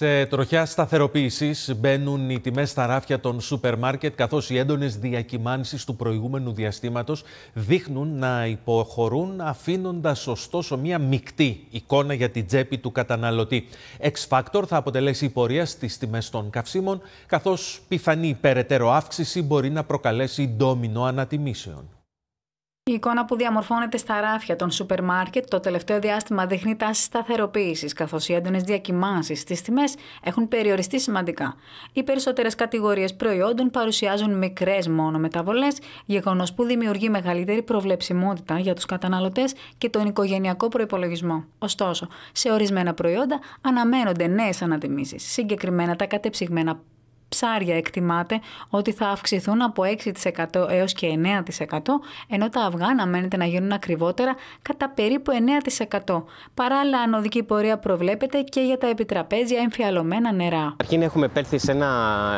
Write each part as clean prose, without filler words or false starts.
Σε τροχιά σταθεροποίησης μπαίνουν οι τιμές στα ράφια των σούπερ μάρκετ, καθώς οι έντονες διακυμάνσεις του προηγούμενου διαστήματος δείχνουν να υποχωρούν, αφήνοντας ωστόσο μια μεικτή εικόνα για την τσέπη του καταναλωτή. X-Factor θα αποτελέσει η πορεία στις τιμές των καυσίμων, καθώς πιθανή περαιτέρω αύξηση μπορεί να προκαλέσει ντόμινο ανατιμήσεων. Η εικόνα που διαμορφώνεται στα ράφια των σούπερ μάρκετ το τελευταίο διάστημα δείχνει τάσεις σταθεροποίησης, καθώς οι έντονες διακυμάνσεις στις τιμές έχουν περιοριστεί σημαντικά. Οι περισσότερες κατηγορίες προϊόντων παρουσιάζουν μικρές μόνο μεταβολές, γεγονός που δημιουργεί μεγαλύτερη προβλεψιμότητα για τους καταναλωτές και τον οικογενειακό προϋπολογισμό. Ωστόσο, σε ορισμένα προϊόντα αναμένονται νέες ανατιμήσεις. Συγκεκριμένα τα κατεψυγμένα ψάρια εκτιμάται ότι θα αυξηθούν από 6% έως και 9%, ενώ τα αυγά αναμένεται να γίνουν ακριβότερα κατά περίπου 9%. Παράλληλα, ανωδική πορεία προβλέπεται και για τα επιτραπέζια εμφιαλωμένα νερά. Αρχήν έχουμε επέλθει σε ένα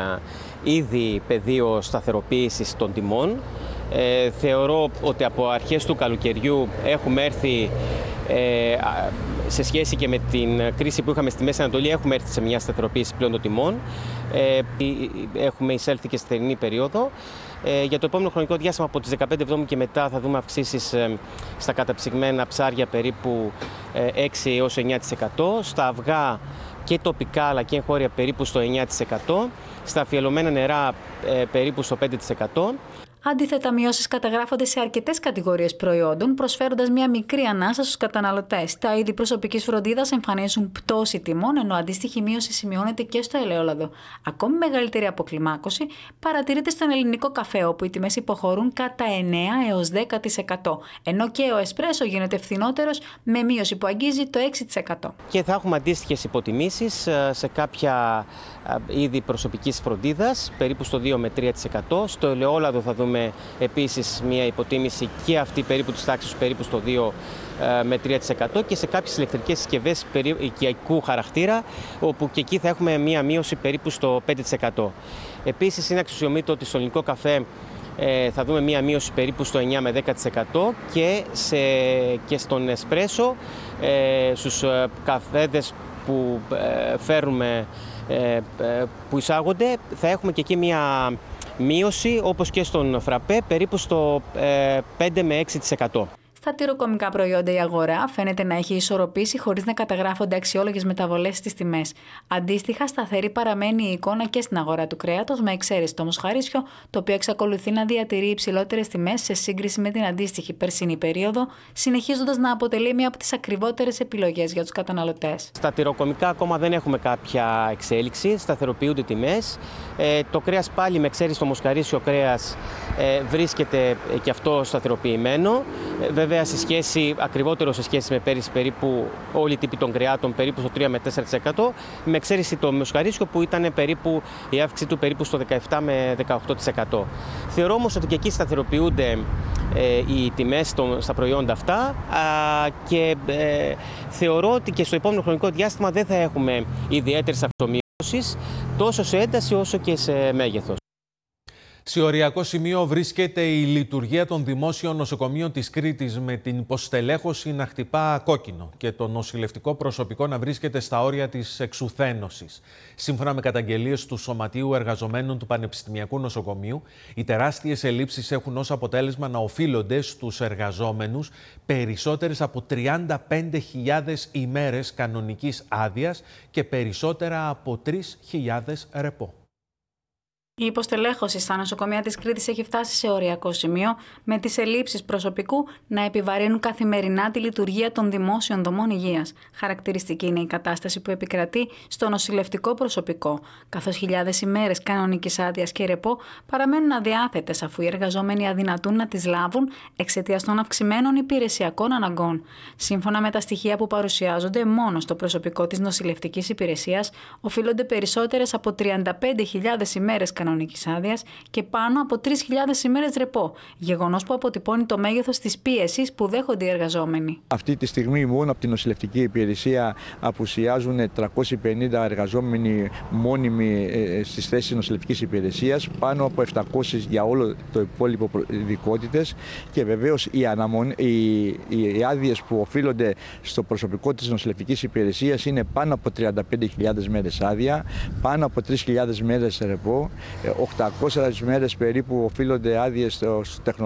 ήδη πεδίο σταθεροποίησης των τιμών. Θεωρώ ότι από αρχές του καλοκαιριού έχουμε έρθει σε σχέση και με την κρίση που είχαμε στη Μέση Ανατολή, έχουμε έρθει σε μια σταθεροποίηση πλέον των τιμών. Έχουμε εισέλθει και στη θερινή περίοδο. Για το επόμενο χρονικό διάστημα, από τις 15 Εβδόμου και μετά, θα δούμε αυξήσεις στα καταψυγμένα ψάρια περίπου 6 έως 9%, στα αυγά και τοπικά αλλά και εγχώρια περίπου στο 9%, στα αφιελωμένα νερά περίπου στο 5%. Αντίθετα, μειώσεις καταγράφονται σε αρκετές κατηγορίες προϊόντων, προσφέροντας μια μικρή ανάσα στους καταναλωτές. Τα είδη προσωπικής φροντίδας εμφανίζουν πτώση τιμών, ενώ αντίστοιχη μείωση σημειώνεται και στο ελαιόλαδο. Ακόμη μεγαλύτερη αποκλιμάκωση παρατηρείται στον ελληνικό καφέ, όπου οι τιμές υποχωρούν κατά 9 έως 10%, ενώ και ο εσπρέσο γίνεται φθηνότερος με μείωση που αγγίζει το 6%. Και θα έχουμε αντίστοιχες υποτιμήσεις σε κάποια είδη προσωπικής φροντίδας, περίπου στο 2 με 3%. Στο ελαιόλαδο θα δούμε επίσης μια υποτίμηση και αυτή περίπου της τάξης περίπου στο 2 με 3% και σε κάποιες ηλεκτρικές συσκευές οικιακού χαρακτήρα, όπου και εκεί θα έχουμε μια μείωση περίπου στο 5%. Επίσης είναι αξιοσημείωτο ότι στο ελληνικό καφέ θα δούμε μια μείωση περίπου στο 9 με 10% και στον εσπρέσο, στους καφέδες που φέρνουμε, που εισάγονται, θα έχουμε και εκεί μια μείωση, όπως και στον φραπέ, περίπου στο 5 με 6%. Στα τυροκομικά προϊόντα η αγορά φαίνεται να έχει ισορροπήσει χωρίς να καταγράφονται αξιόλογες μεταβολές στις τιμές. Αντίστοιχα, σταθερή παραμένει η εικόνα και στην αγορά του κρέατος, με εξαίρεση το μοσχαρίσιο, το οποίο εξακολουθεί να διατηρεί υψηλότερες τιμές σε σύγκριση με την αντίστοιχη περσινή περίοδο, συνεχίζοντας να αποτελεί μία από τις ακριβότερες επιλογές για τους καταναλωτές. Στα τυροκομικά ακόμα δεν έχουμε κάποια εξέλιξη, σταθεροποιούνται τιμές. Το κρέας πάλι, με εξαίρεση το μοσχαρίσιο κρέας, βρίσκεται και αυτό σταθεροποιημένο. Βέβαια, ακριβότερο σε σχέση με πέρυσι, περίπου όλοι οι τύποι των κρεάτων περίπου στο 3 με 4%, με εξαίρεση το μοσχαρίσιο που ήταν περίπου η αύξηση του περίπου στο 17 με 18%. Θεωρώ όμως ότι και εκεί σταθεροποιούνται οι τιμές στα προϊόντα αυτά και θεωρώ ότι και στο επόμενο χρονικό διάστημα δεν θα έχουμε ιδιαίτερες αυτομειώσεις τόσο σε ένταση όσο και σε μέγεθος. Σε οριακό σημείο βρίσκεται η λειτουργία των δημόσιων νοσοκομείων της Κρήτης, με την υποστελέχωση να χτυπά κόκκινο και το νοσηλευτικό προσωπικό να βρίσκεται στα όρια της εξουθένωσης. Σύμφωνα με καταγγελίες του Σωματείου Εργαζομένων του Πανεπιστημιακού Νοσοκομείου, οι τεράστιες ελλείψεις έχουν ως αποτέλεσμα να οφείλονται στους εργαζόμενους περισσότερες από 35.000 ημέρες κανονικής άδειας και περισσότερα από 3.000 ρεπό. Η υποστελέχωση στα νοσοκομεία της Κρήτης έχει φτάσει σε οριακό σημείο, με τις ελλείψεις προσωπικού να επιβαρύνουν καθημερινά τη λειτουργία των δημόσιων δομών υγείας. Χαρακτηριστική είναι η κατάσταση που επικρατεί στο νοσηλευτικό προσωπικό, καθώς χιλιάδες ημέρες κανονικής άδειας και ρεπό παραμένουν αδιάθετες, αφού οι εργαζόμενοι αδυνατούν να τις λάβουν εξαιτίας των αυξημένων υπηρεσιακών αναγκών. Σύμφωνα με τα στοιχεία που παρουσιάζονται, μόνο στο προσωπικό της νοσηλευτικής υπηρεσίας οφείλονται περισσότερες από 35.000 ημέρες κανονικής άδειας και πάνω από 3.000 ημέρες ρεπό, γεγονός που αποτυπώνει το μέγεθος της πίεσης που δέχονται οι εργαζόμενοι. Αυτή τη στιγμή μόνο από την νοσηλευτική υπηρεσία απουσιάζουν 350 εργαζόμενοι μόνιμοι στις θέσεις νοσηλευτικής υπηρεσίας, πάνω από 700 για όλο το υπόλοιπο ειδικότητες και βεβαίως οι άδειες που οφείλονται στο προσωπικό της νοσηλευτικής υπηρεσίας είναι πάνω από 35.000 μέρες άδεια, πάνω από 3.000 μέρες ρεπό, 800 μέρες περίπου οφείλονται άδειες στο τεχνολογικό